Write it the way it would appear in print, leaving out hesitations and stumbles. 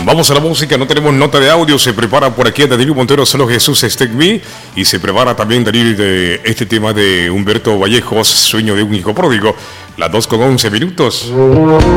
Vamos a la música, no tenemos nota de audio. Se prepara por aquí Danilo Montero, Solo Jesús Take Me. Y se prepara también Danilo de este tema de Humberto Vallejos, Sueño de un hijo pródigo. Las 2:11 minutos.